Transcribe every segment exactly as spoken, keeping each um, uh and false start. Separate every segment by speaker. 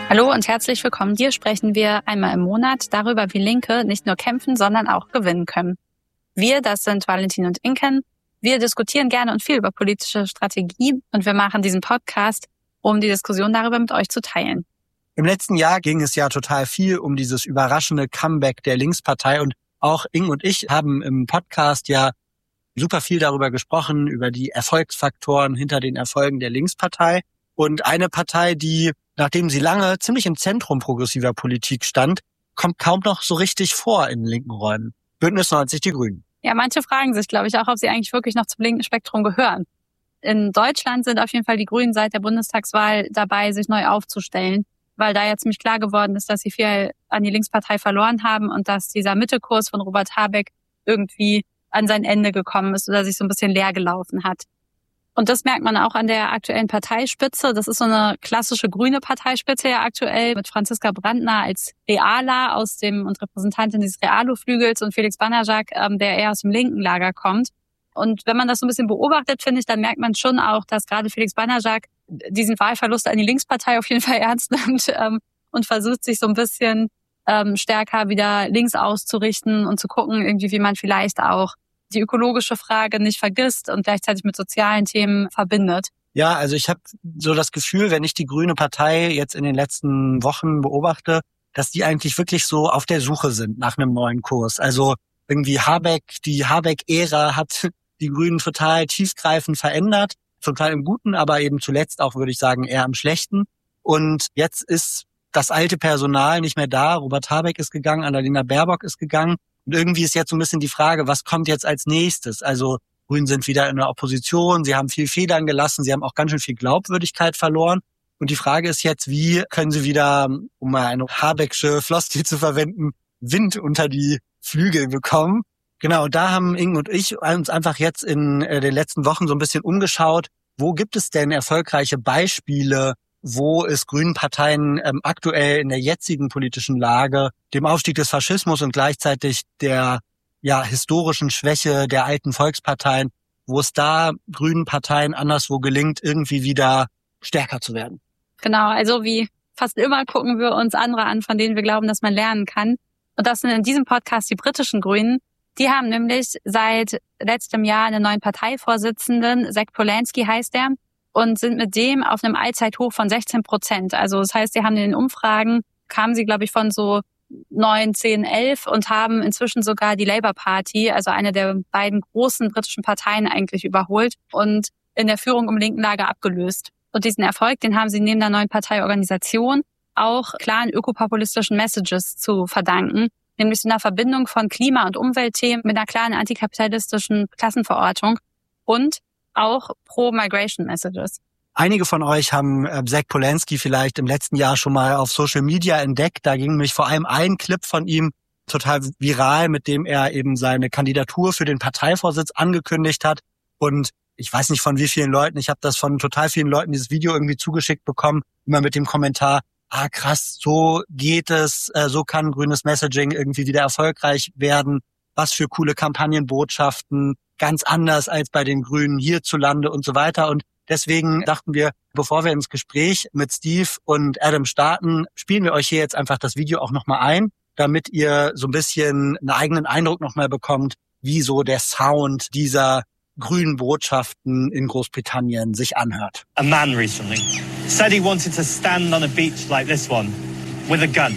Speaker 1: Hallo und herzlich willkommen. Hier sprechen wir einmal im Monat darüber, wie Linke nicht nur kämpfen, sondern auch gewinnen können. Wir, das sind Valentin und Inken. Wir diskutieren gerne und viel über politische Strategie und wir machen diesen Podcast, um die Diskussion darüber mit euch zu teilen.
Speaker 2: Im letzten Jahr ging es ja total viel um dieses überraschende Comeback der Linkspartei und auch Ing und ich haben im Podcast ja super viel darüber gesprochen, über die Erfolgsfaktoren hinter den Erfolgen der Linkspartei. Und eine Partei, die, nachdem sie lange ziemlich im Zentrum progressiver Politik stand, kommt kaum noch so richtig vor in linken Räumen. Bündnis neunzig, die Grünen.
Speaker 1: Ja, manche fragen sich, glaube ich, auch, ob sie eigentlich wirklich noch zum linken Spektrum gehören. In Deutschland sind auf jeden Fall die Grünen seit der Bundestagswahl dabei, sich neu aufzustellen, weil da ja ziemlich klar geworden ist, dass sie viel an die Linkspartei verloren haben und dass dieser Mittekurs von Robert Habeck irgendwie an sein Ende gekommen ist oder sich so ein bisschen leer gelaufen hat. Und das merkt man auch an der aktuellen Parteispitze. Das ist so eine klassische grüne Parteispitze ja aktuell mit Franziska Brandner als Realer aus dem und Repräsentantin dieses Realo-Flügels und Felix Banajak, ähm, der eher aus dem linken Lager kommt. Und wenn man das so ein bisschen beobachtet, finde ich, dann merkt man schon auch, dass gerade Felix Banajak diesen Wahlverlust an die Linkspartei auf jeden Fall ernst nimmt ähm, und versucht, sich so ein bisschen ähm, stärker wieder links auszurichten und zu gucken, irgendwie, wie man vielleicht auch die ökologische Frage nicht vergisst und gleichzeitig mit sozialen Themen verbindet.
Speaker 2: Ja, also ich habe so das Gefühl, wenn ich die Grüne Partei jetzt in den letzten Wochen beobachte, dass die eigentlich wirklich so auf der Suche sind nach einem neuen Kurs. Also irgendwie Habeck, die Habeck-Ära hat die Grünen total tiefgreifend verändert, zum Teil im Guten, aber eben zuletzt auch, würde ich sagen, eher im Schlechten. Und jetzt ist das alte Personal nicht mehr da. Robert Habeck ist gegangen, Annalena Baerbock ist gegangen. Und irgendwie ist jetzt so ein bisschen die Frage, was kommt jetzt als nächstes? Also Grünen sind wieder in der Opposition, sie haben viel Federn gelassen, sie haben auch ganz schön viel Glaubwürdigkeit verloren. Und die Frage ist jetzt, wie können sie wieder, um mal eine Habecksche Floskel zu verwenden, Wind unter die Flügel bekommen? Genau, da haben Ing und ich uns einfach jetzt in den letzten Wochen so ein bisschen umgeschaut, wo gibt es denn erfolgreiche Beispiele, wo es grünen Parteien ähm, aktuell in der jetzigen politischen Lage, dem Aufstieg des Faschismus und gleichzeitig der ja historischen Schwäche der alten Volksparteien, wo es da grünen Parteien anderswo gelingt, irgendwie wieder stärker zu werden.
Speaker 1: Genau, also wie fast immer gucken wir uns andere an, von denen wir glauben, dass man lernen kann. Und das sind in diesem Podcast die britischen Grünen. Die haben nämlich seit letztem Jahr einen neuen Parteivorsitzenden, Zach Polanski heißt der, und sind mit dem auf einem Allzeithoch von sechzehn Prozent. Also das heißt, die haben in den Umfragen, kamen sie, glaube ich, von so neun, zehn, elf und haben inzwischen sogar die Labour Party, also eine der beiden großen britischen Parteien eigentlich überholt und in der Führung im linken Lager abgelöst. Und diesen Erfolg, den haben sie neben der neuen Parteiorganisation auch klaren ökopopulistischen Messages zu verdanken, nämlich in der Verbindung von Klima- und Umweltthemen mit einer klaren antikapitalistischen Klassenverortung und auch Pro-Migration-Messages.
Speaker 2: Einige von euch haben äh, Zach Polanski vielleicht im letzten Jahr schon mal auf Social Media entdeckt. Da ging nämlich vor allem ein Clip von ihm total viral, mit dem er eben seine Kandidatur für den Parteivorsitz angekündigt hat. Und ich weiß nicht von wie vielen Leuten, ich habe das von total vielen Leuten, dieses Video irgendwie zugeschickt bekommen, immer mit dem Kommentar, ah krass, so geht es, äh, so kann grünes Messaging irgendwie wieder erfolgreich werden. Was für coole Kampagnenbotschaften, ganz anders als bei den Grünen hierzulande und so weiter. Und deswegen dachten wir, bevor wir ins Gespräch mit Steve und Adam starten, spielen wir euch hier jetzt einfach das Video auch nochmal ein, damit ihr so ein bisschen einen eigenen Eindruck nochmal bekommt, wie so der Sound dieser grünen Botschaften in Großbritannien sich anhört.
Speaker 3: A man recently said he wanted to stand on a beach like this one with a gun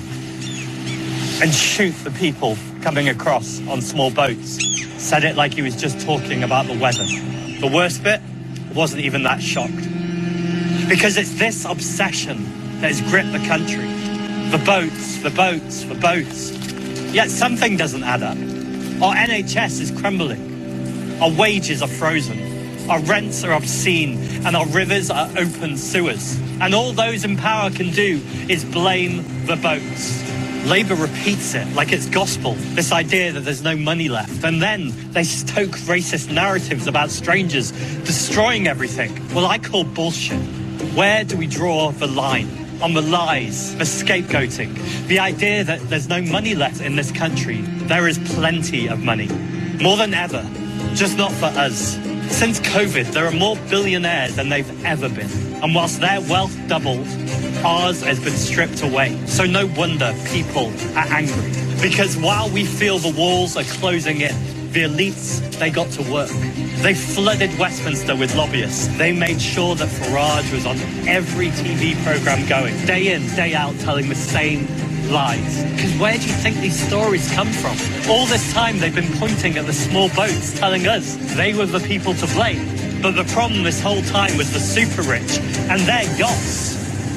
Speaker 3: and shoot the people coming across on small boats. Said it like he was just talking about the weather. The worst bit, wasn't even that shocked. Because it's this obsession that has gripped the country. The boats, the boats, the boats. Yet something doesn't add up. Our N H S is crumbling. Our wages are frozen. Our rents are obscene. And our rivers are open sewers. And all those in power can do is blame the boats. Labour repeats it like it's gospel, this idea that there's no money left. And then they stoke racist narratives about strangers destroying everything. Well, I call bullshit. Where do we draw the line? On the lies, the scapegoating, the idea that there's no money left in this country. There is plenty of money. More than ever. Just not for us. Since COVID, there are more billionaires than they've ever been. And whilst their wealth doubled, ours has been stripped away. So no wonder people are angry. Because while we feel the walls are closing in, the elites, they got to work. They flooded Westminster with lobbyists. They made sure that Farage was on every T V programme going, day in, day out, telling the same lies. Because where do you think these stories come from? All this time they've been pointing at the small boats, telling us they were the people to blame. But the problem this whole time was the super rich and their yachts.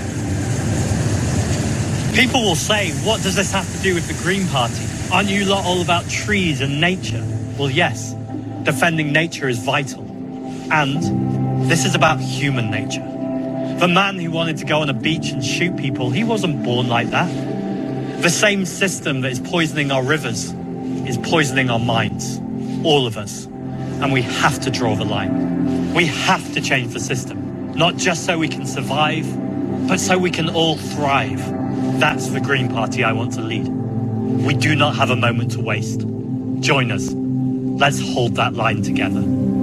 Speaker 3: People will say, what does this have to do with the Green Party? Aren't you lot all about trees and nature? Well, yes, defending nature is vital. And this is about human nature. The man who wanted to go on a beach and shoot people, he wasn't born like that. The same system that is poisoning our rivers is poisoning our minds, all of us. And we have to draw the line. We have to change the system, not just so we can survive, but so we can all thrive. That's the Green Party I want to lead. We do not have a moment to waste. Join us. Let's hold that line together.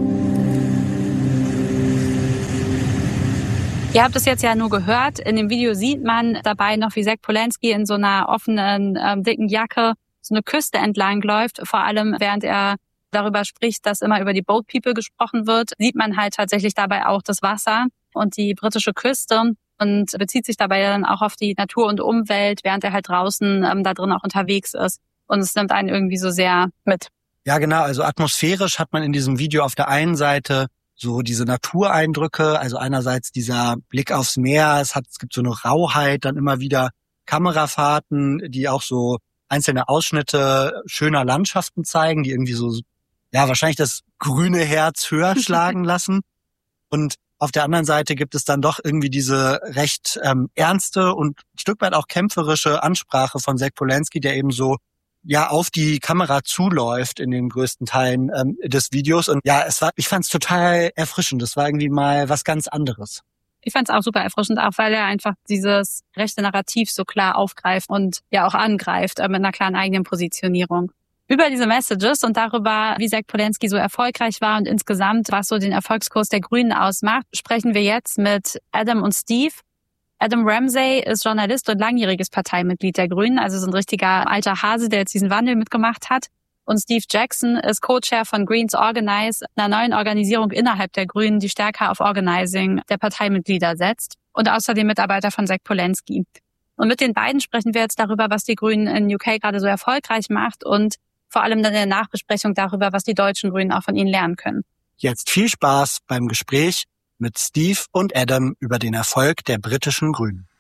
Speaker 1: Ihr habt es jetzt ja nur gehört. In dem Video sieht man dabei noch, wie Zach Polanski in so einer offenen, ähm, dicken Jacke so eine Küste entlang läuft. Vor allem, während er darüber spricht, dass immer über die Boat People gesprochen wird, sieht man halt tatsächlich dabei auch das Wasser und die britische Küste und bezieht sich dabei dann auch auf die Natur und Umwelt, während er halt draußen ähm, da drin auch unterwegs ist. Und es nimmt einen irgendwie so sehr mit.
Speaker 2: Ja, genau. Also atmosphärisch hat man in diesem Video auf der einen Seite so diese Natureindrücke, also einerseits dieser Blick aufs Meer, es hat, es gibt so eine Rauheit, dann immer wieder Kamerafahrten, die auch so einzelne Ausschnitte schöner Landschaften zeigen, die irgendwie so, ja, wahrscheinlich das grüne Herz höher schlagen lassen. Und auf der anderen Seite gibt es dann doch irgendwie diese recht ähm, ernste und ein Stück weit auch kämpferische Ansprache von Zach Polanski, der eben so ja auf die Kamera zuläuft in den größten Teilen ähm, des Videos. Und ja, es war, ich fand es total erfrischend. Das war irgendwie mal was ganz anderes.
Speaker 1: Ich fand es auch super erfrischend, auch weil er einfach dieses rechte Narrativ so klar aufgreift und ja auch angreift äh, mit einer klaren eigenen Positionierung. Über diese Messages und darüber, wie Zach Polanski so erfolgreich war und insgesamt, was so den Erfolgskurs der Grünen ausmacht, sprechen wir jetzt mit Adam und Steve. Adam Ramsey ist Journalist und langjähriges Parteimitglied der Grünen, also so ein richtiger alter Hase, der jetzt diesen Wandel mitgemacht hat. Und Steve Jackson ist Co-Chair von Greens Organize, einer neuen Organisierung innerhalb der Grünen, die stärker auf Organizing der Parteimitglieder setzt. Und außerdem Mitarbeiter von Zach Polanski. Und mit den beiden sprechen wir jetzt darüber, was die Grünen in U K gerade so erfolgreich macht und vor allem dann in der Nachbesprechung darüber, was die deutschen Grünen auch von ihnen lernen können.
Speaker 2: Jetzt viel Spaß beim Gespräch mit Steve und Adam über den Erfolg der britischen Grünen.